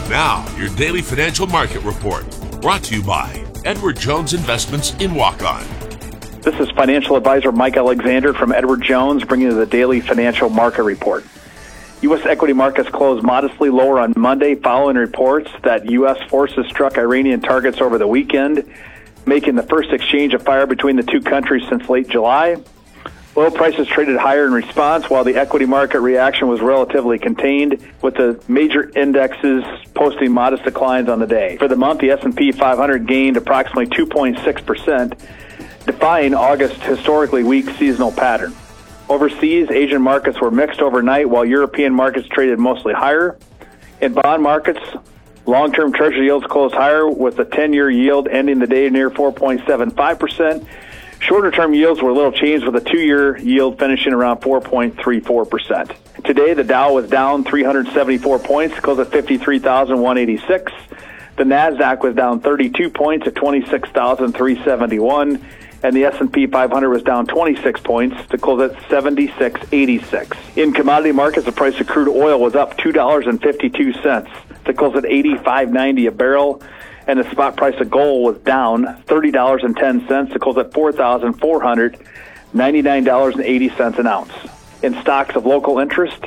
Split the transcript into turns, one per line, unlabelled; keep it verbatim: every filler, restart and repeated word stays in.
Now, your daily financial market report, brought to you by Edward Jones Investments in Waukon.
This is financial advisor Mike Alexander from Edward Jones, bringing you the daily financial market report. U S equity markets closed modestly lower on Monday following reports that U S forces struck Iranian targets over the weekend, making the first exchange of fire between the two countries since late July. Oil prices traded higher in response, while the equity market reaction was relatively contained, with the major indexes posting modest declines on the day. For the month, the S and P five hundred gained approximately two point six percent, defying August's historically weak seasonal pattern. Overseas, Asian markets were mixed overnight, while European markets traded mostly higher. In bond markets, long-term Treasury yields closed higher, with the ten-year yield ending the day near four point seven five percent. Shorter-term yields were little changed, with a two-year yield finishing around four point three four percent. Today, the Dow was down three hundred seventy-four points, closed at fifty-three thousand one hundred eighty-six. The NASDAQ was down thirty-two points at twenty-six thousand three hundred seventy-one, and the S and P five hundred was down twenty-six points to close at seventy-six eighty-six. In commodity markets, the price of crude oil was up two dollars and fifty-two cents to close at eighty-five ninety a barrel, and the spot price of gold was down thirty dollars and ten cents to close at four thousand four hundred ninety-nine dollars and eighty cents an ounce. In stocks of local interest,